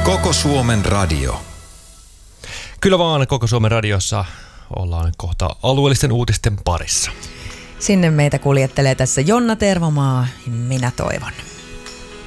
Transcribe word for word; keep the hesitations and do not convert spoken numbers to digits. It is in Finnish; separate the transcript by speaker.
Speaker 1: Koko Suomen radio.
Speaker 2: Kyllä vaan, Koko Suomen radiossa ollaan kohta alueellisten uutisten parissa.
Speaker 3: Sinne meitä kuljettelee tässä Jonna Tervomaa, minä toivon.